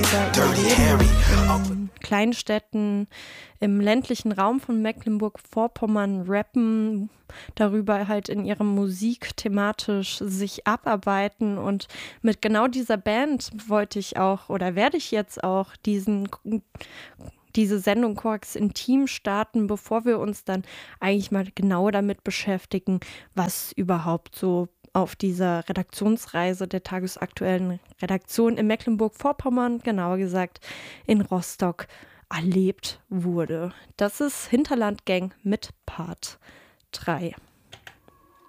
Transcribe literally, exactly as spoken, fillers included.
über ihr Leben in Kleinstädten im ländlichen Raum von Mecklenburg-Vorpommern rappen, darüber halt in ihrer Musik thematisch sich abarbeiten. Und mit genau dieser Band wollte ich auch oder werde ich jetzt auch diesen diese Sendung Korax Intim starten, bevor wir uns dann eigentlich mal genau damit beschäftigen, was überhaupt so auf dieser Redaktionsreise der tagesaktuellen Redaktion in Mecklenburg-Vorpommern, genauer gesagt in Rostock, erlebt wurde. Das ist Hinterlandgang mit Part drei.